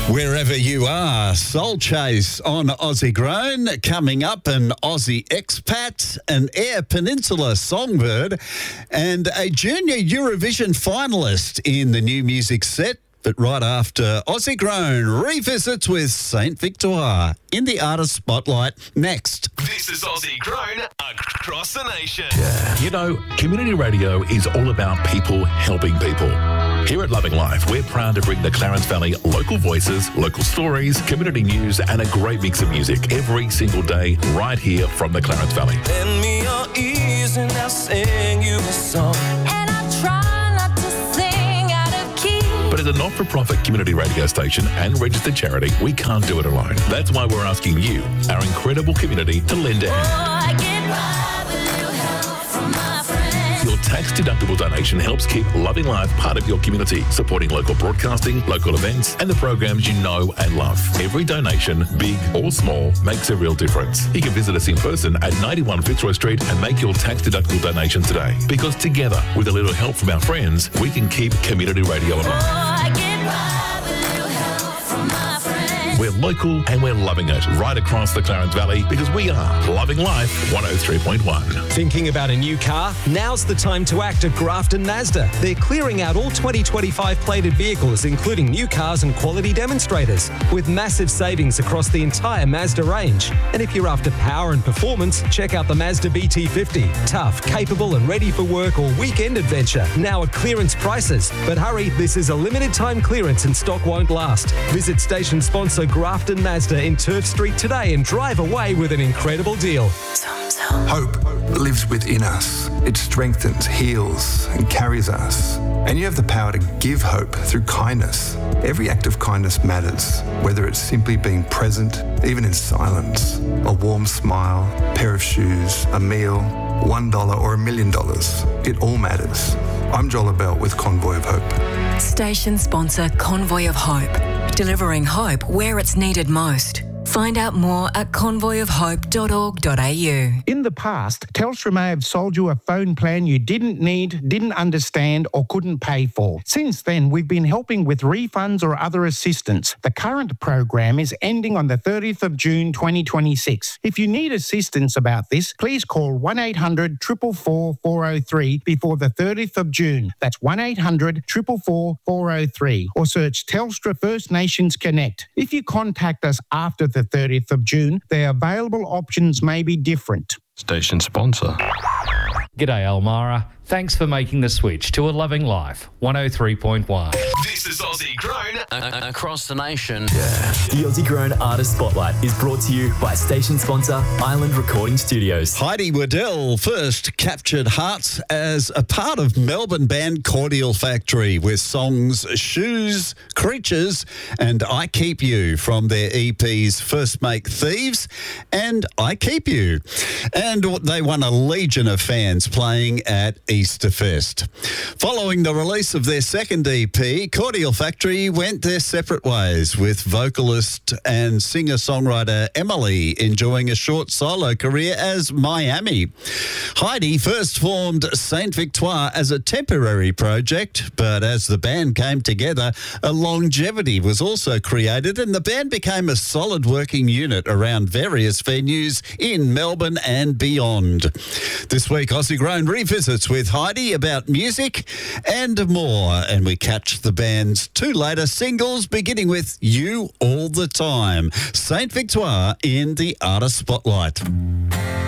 Wherever you are, Soul Chase on Aussie Grown. Coming up, an Aussie expat, an Eyre Peninsula songbird, and a junior Eurovision finalist in the new music set. But right after Aussie Grown revisits with Saint Victoire in the Artist Spotlight next. This is Aussie Grown across the nation. You know, community radio is all about people helping people. Here at Loving Life, we're proud to bring the Clarence Valley local voices, local stories, community news, and a great mix of music every single day right here from the Clarence Valley. Lend me your ears and I'll sing you a song. And I try not to sing out of key. But as a not-for-profit community radio station and registered charity, we can't do it alone. That's why we're asking you, our incredible community, to lend a hand. Oh, I get by with a little help from my friends. Your tax-deductible donation helps keep Loving Life part of your community, supporting local broadcasting, local events, and the programs you know and love. Every donation, big or small, makes a real difference. You can visit us in person at 91 Fitzroy Street and make your tax-deductible donation today. Because together, with a little help from our friends, we can keep community radio alive. Oh, I get by with a little help from my friends. We're local and we're loving it right across the Clarence Valley because we are Loving Life 103.1. Thinking about a new car? Now's the time to act at Grafton Mazda. They're clearing out all 2025 plated vehicles, including new cars and quality demonstrators, with massive savings across the entire Mazda range. And if you're after power and performance, check out the Mazda BT50. Tough, capable and ready for work or weekend adventure. Now at clearance prices. But hurry, this is a limited time clearance and stock won't last. Visit station sponsor Grafton Mazda in Turf Street today and drive away with an incredible deal. Hope lives within us. It strengthens, heals, and carries us. And you have the power to give hope through kindness. Every act of kindness matters, whether it's simply being present, even in silence, a warm smile, a pair of shoes, a meal, $1 or $1 million. It all matters. I'm Joel Bell with Convoy of Hope. Station sponsor Convoy of Hope, delivering hope where it's needed most. Find out more at convoyofhope.org.au. In the past, Telstra may have sold you a phone plan you didn't need, didn't understand, or couldn't pay for. Since then, we've been helping with refunds or other assistance. The current program is ending on the 30th of June 2026. If you need assistance about this, please call 1800 444 403 before the 30th of June. That's 1800 444 403 or search Telstra First Nations Connect. If you contact us after the 30th of June, the available options may be different. Station sponsor. G'day Elmira. Thanks for making the switch to a Loving Life 103.1. This is Aussie Grown Across the nation. The Aussie Grown Artist Spotlight is brought to you by station sponsor Island Recording Studios. Heidi Waddell first captured hearts as a part of Melbourne band Cordial Factory with songs Shoes, Creatures and I Keep You from their EPs First Make Thieves and I Keep You. And they won a legion of fans playing at Easterfest. Following the release of their second EP, Cordial Factory went their separate ways, with vocalist and singer-songwriter Emily enjoying a short solo career as Miami. Heidi first formed Saint Victoire as a temporary project, but as the band came together, a longevity was also created and the band became a solid working unit around various venues in Melbourne and beyond. This week, Aussie Grown revisits with Heidi about music and more, and we catch the band's two later singles, beginning with You All the Time. Saint Victoire in the Artist Spotlight.